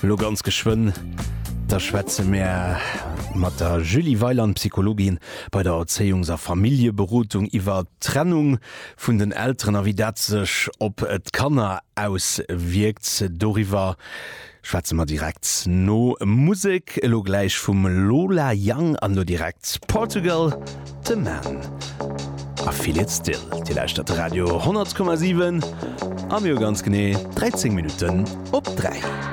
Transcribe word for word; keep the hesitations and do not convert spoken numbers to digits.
Lo ganz geschwun, da schwätze mir mat der Julie Weiland, Psychologin bei der Erziehungs- a Familieberutung iwwer Trennung vun den Eltern, wie dat sech op et Kanner auswirkt. Doriwer schwätze mal direkt no Musik, lo gleich vum Lola Young an no direkt Portugal, The Man. A feel it still, die Leistadt Radio hundert Komma sieben, am jo ganz gené dreizehn Minuten op drei.